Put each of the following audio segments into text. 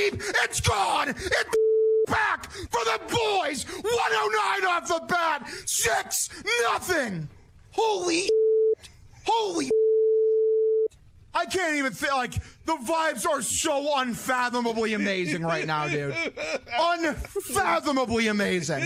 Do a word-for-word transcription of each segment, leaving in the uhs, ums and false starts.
deep. It's gone. It's back for the boys. one oh nine off the bat. Six nothing. Holy, holy. I can't even feel like the vibes are so unfathomably amazing right now, dude. Unfathomably amazing.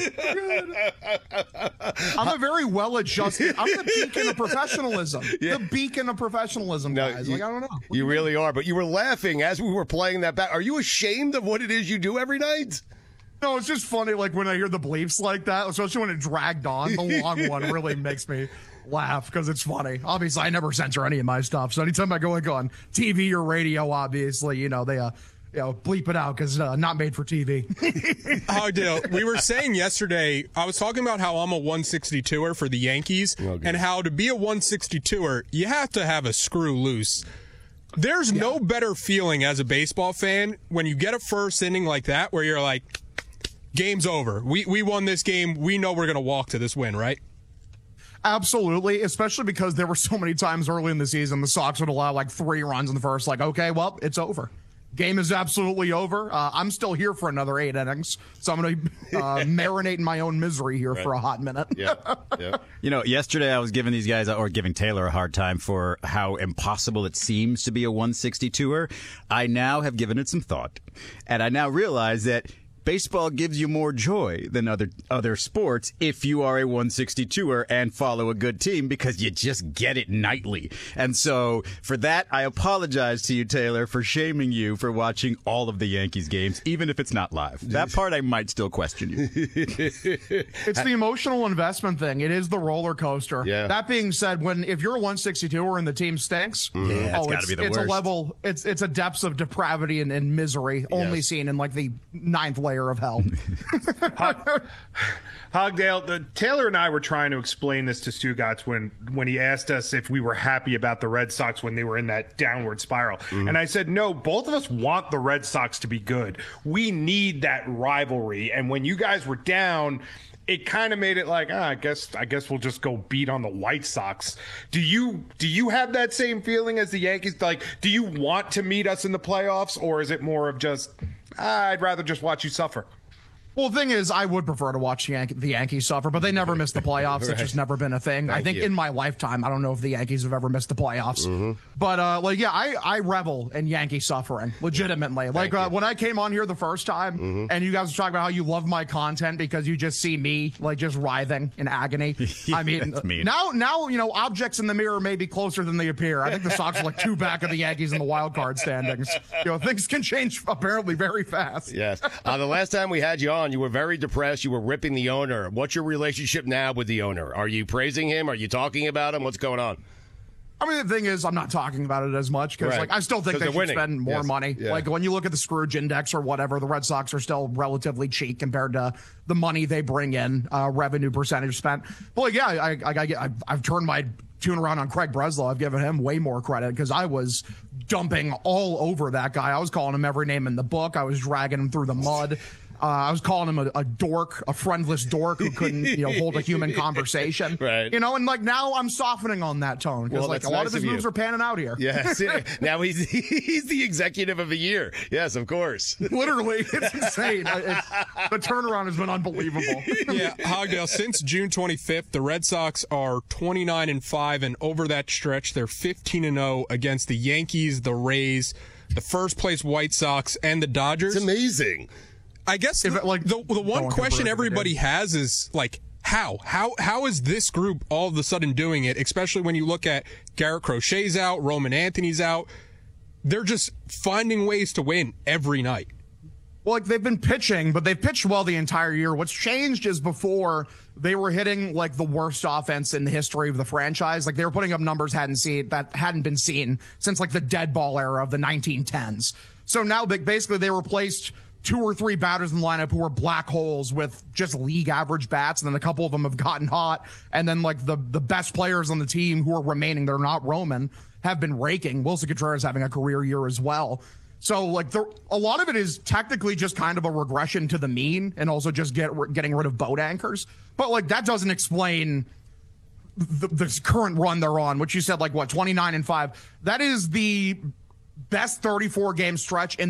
I'm a very well-adjusted. I'm the beacon of professionalism. Yeah. The beacon of professionalism, no, guys. You, like I don't know. What you do really mean? are, but you were laughing as we were playing that back. Are you ashamed of what it is you do every night? No, it's just funny. Like when I hear the bleeps like that, especially when it dragged on. The long one really makes me laugh because it's funny. Obviously, I never censor any of my stuff. So anytime I go like on T V or radio, obviously, you know, they uh, you know, bleep it out because uh, not made for T V. Hogdale, we were saying yesterday, I was talking about how I'm a one sixty-two-er for the Yankees, okay, and how to be a one sixty-two-er, you have to have a screw loose. There's yeah. no better feeling as a baseball fan when you get a first inning like that where you're like, game's over. We we won this game. We know we're going to walk to this win, right? Absolutely, especially because there were so many times early in the season the Sox would allow like three runs in the first. Like, okay, well, it's over. Game is absolutely over. Uh, I'm still here for another eight innings, so I'm going to uh, marinate in my own misery here right. for a hot minute. Yeah, yeah. You know, yesterday I was giving these guys, or giving Taylor a hard time for how impossible it seems to be a one sixty-two-er. I now have given it some thought, and I now realize that baseball gives you more joy than other other sports if you are a one sixty-two-er and follow a good team because you just get it nightly. And so for that, I apologize to you, Taylor, for shaming you for watching all of the Yankees games, even if it's not live. That part I might still question you. It's the emotional investment thing. It is the roller coaster. Yeah. That being said, when if you're a one sixty-two-er and the team stinks, mm-hmm. yeah, that's oh, gotta it's, be the it's worst. a level, it's it's a depths of depravity and, and misery only yes. seen in like the ninth layer of hell. Hogdale, the, Taylor and I were trying to explain this to Stugotz when when he asked us if we were happy about the Red Sox when they were in that downward spiral. Mm-hmm. And I said, no, both of us want the Red Sox to be good. We need that rivalry. And when you guys were down, it kind of made it like, ah, I guess I guess we'll just go beat on the White Sox. Do you do you have that same feeling as the Yankees? Like, do you want to meet us in the playoffs, or is it more of just, ah, I'd rather just watch you suffer? Well, the thing is, I would prefer to watch the, Yan- the Yankees suffer, but they never miss the playoffs. Right. It's just never been a thing. Thank I think you. In my lifetime, I don't know if the Yankees have ever missed the playoffs. Mm-hmm. But, uh, like, yeah, I, I revel in Yankee suffering, legitimately. Like, uh, when I came on here the first time, mm-hmm. and you guys were talking about how you love my content because you just see me, like, just writhing in agony. I mean, mean, now, now, you know, objects in the mirror may be closer than they appear. I think the Sox are, like, two back of the Yankees in the wild card standings. You know, things can change, apparently, very fast. Yes. Uh, the last time we had you on, you were very depressed. You were ripping the owner. What's your relationship now with the owner? Are you praising him? Are you talking about him? What's going on? I mean, the thing is, I'm not talking about it as much because, right. like, I still think they should winning. spend more yes. money. Yeah. Like, when you look at the Scrooge Index or whatever, the Red Sox are still relatively cheap compared to the money they bring in, uh, revenue percentage spent. But, like, yeah, I, I, I, I've turned my tune around on Craig Breslow. I've given him way more credit because I was dumping all over that guy. I was calling him every name in the book. I was dragging him through the mud. Uh, I was calling him a, a dork, a friendless dork who couldn't, you know, hold a human conversation. Right. You know, and like now I'm softening on that tone because well, like a nice lot of his of moves you. are panning out here. Yes. Now he's he's the executive of the year. Yes, of course. Literally, it's insane. It's, the turnaround has been unbelievable. Yeah, Hogdale. Since June twenty-fifth, the Red Sox are twenty-nine and five, and over that stretch, they're fifteen and zero against the Yankees, the Rays, the first place White Sox, and the Dodgers. It's amazing. I guess if it, like, the the one question everybody has is like how how how is this group all of a sudden doing it? Especially when you look at Garrett Crochet's out, Roman Anthony's out. They're just finding ways to win every night. Well, like they've been pitching, but they've pitched well the entire year. What's changed is before they were hitting like the worst offense in the history of the franchise. Like they were putting up numbers hadn't seen that hadn't been seen since like the dead ball era of the nineteen tens. So now basically they replaced two or three batters in the lineup who were black holes with just league average bats, and then a couple of them have gotten hot, and then like the the best players on the team who are remaining, they're not Roman, have been raking. Wilson Contreras having a career year as well. So like the, a lot of it is technically just kind of a regression to the mean, and also just get getting rid of boat anchors. But like that doesn't explain the, this current run they're on, which you said like what twenty-nine and five. That is the best thirty-four game stretch in